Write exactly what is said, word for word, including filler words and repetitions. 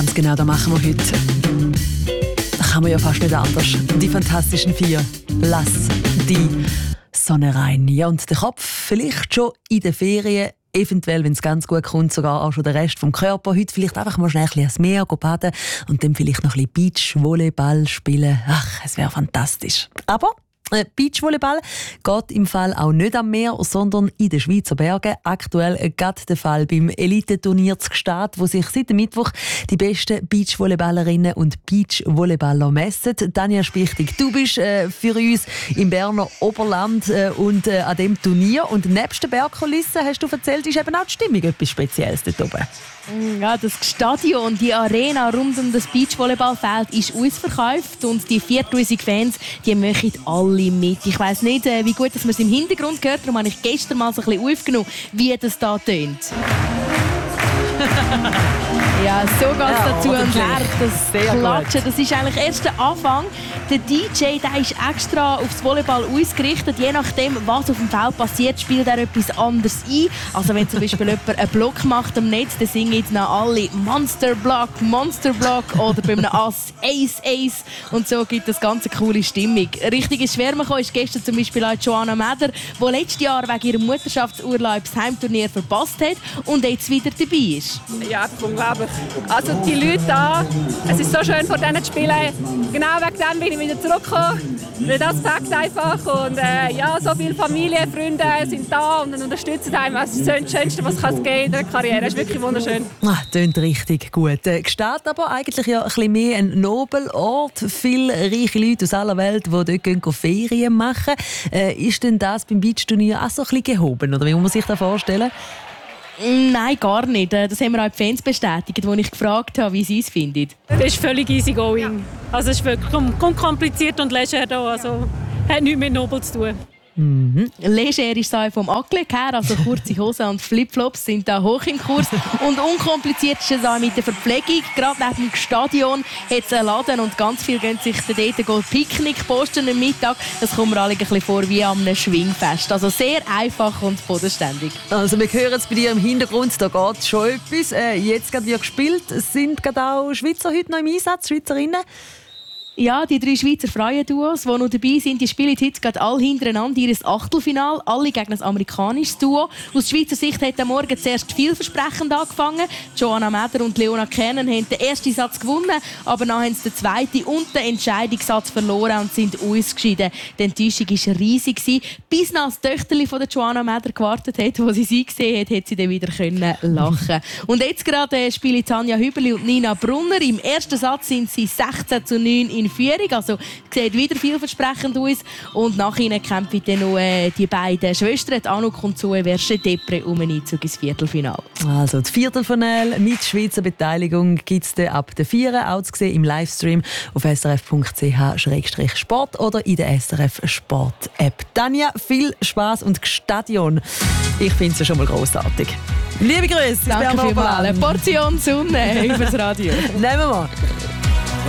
Ganz genau, das machen wir heute. Da kann man ja fast nicht anders. Die Fantastischen Vier. Lass die Sonne rein. Ja, und der Kopf vielleicht schon in den Ferien. Eventuell, wenn es ganz gut kommt, sogar auch schon der Rest vom Körper. Heute vielleicht einfach mal schnell ein bisschen ans Meer baden und dann vielleicht noch ein bisschen Beachvolleyball spielen. Ach, es wäre fantastisch. Aber äh, Beachvolleyball geht im Fall auch nicht am Meer, sondern in den Schweizer Bergen. Aktuell äh, gerade der Fall beim Elite-Turnier zu Gstaad, wo sich seit dem Mittwoch die besten Beachvolleyballerinnen und Beachvolleyballer messen. Tanja Spichtig, du bist äh, für uns im Berner Oberland äh, und äh, an dem Turnier. Und nebst der Bergkulisse, hast du erzählt, ist eben auch die Stimmung etwas Spezielles dort oben. Ja, das Stadion, die Arena rund um das Beachvolleyballfeld ist ausverkauft und die viertausend Fans, die machen alle mit. Ich weiss nicht, wie gut dass man es im Hintergrund gehört, darum habe ich gestern mal so ein bisschen aufgenommen, wie das da tönt. Ja, so geht es ja, dazu und her. Das Sehr Klatschen, gut. Das ist eigentlich erst der Anfang. Der D J der ist extra aufs Volleyball ausgerichtet. Je nachdem, was auf dem Feld passiert, spielt er etwas anderes ein. Also wenn zum Beispiel jemand einen Block macht am Netz, dann singen jetzt noch alle Monster Block, Monster Block oder bei einem Ass Ace Ace. Und so gibt es ganz eine coole Stimmung. Richtig ins Schwärmen gekommen ist gestern zum Beispiel auch Joanna Meder, die letztes Jahr wegen ihrem Mutterschaftsurlaub das Heimturnier verpasst hat und jetzt wieder dabei ist. Ja, unglaublich. Also die Leute da, es ist so schön, vor denen zu spielen. Genau wegen dem bin ich wieder zurückgekommen. Das fängt einfach. Und äh, ja, so viele Familie, Freunde sind da und unterstützen einen. Das ist das Schönste, was es in der Karriere. Das ist wirklich wunderschön. Ah, klingt richtig gut. Äh, Gstaad aber eigentlich ja ein bisschen mehr ein Nobelort. Viele reiche Leute aus aller Welt, die dort gehen, Ferien machen. Äh, ist denn das beim Beachturnier auch so ein bisschen gehoben? Oder wie muss man sich das vorstellen? Nein, gar nicht. Das haben mir auch die Fans bestätigt, als ich gefragt habe, wie sie es finden. Das ist völlig easy going. Ja. Also es ist wirklich unkompliziert und leger hier. Also hat nichts mit Nobel zu tun. Mhm. Leger ist es vom Ankleck her, also kurze Hosen und Flipflops sind da hoch im Kurs. Und unkompliziert ist es auch mit der Verpflegung. Gerade neben dem Stadion hat es einen Laden und ganz viele gehen sich dort Picknick posten am Mittag. Das kommt mir alle ein bisschen vor wie an einem Schwingfest. Also sehr einfach und bodenständig. Also wir hören es bei dir im Hintergrund, da geht schon etwas. Äh, jetzt gerade wird gespielt. Sind gerade auch Schweizer heute noch im Einsatz, Schweizerinnen? Ja, die drei Schweizer Frauen-Duos, die noch dabei sind, die spielen heute gerade alle hintereinander ihr Achtelfinale. Alle gegen ein amerikanisches Duo. Aus Schweizer Sicht hat der Morgen zuerst vielversprechend angefangen. Joanna Meder und Leona Kernen haben den ersten Satz gewonnen, aber dann haben sie den zweiten und den Entscheidungssatz verloren und sind ausgeschieden. Die Enttäuschung war riesig. Bis nach das Töchterchen von der Joanna Meder gewartet hat, wo sie sie gesehen hat, hat sie dann wieder können lachen. Und jetzt gerade spielen Tanja Hüberli und Nina Brunner. Im ersten Satz sind sie sechzehn zu neun in Führung. Also sieht wieder vielversprechend aus. Und nach ihnen kämpfen dann noch äh, die beiden Schwestern, die Anouk und Zoe Versche-Depre, um einen Einzug ins Viertelfinale. Also das Viertelfinale mit Schweizer Beteiligung gibt es ab der vier auch zu sehen im Livestream auf s r f punkt c h slash sport oder in der S R F Sport App. Tanja, viel Spass und Stadion. Ich finde es ja schon mal grossartig. Liebe Grüße, danke vielmals. Eine Portion Sonne übers Radio. Nehmen wir.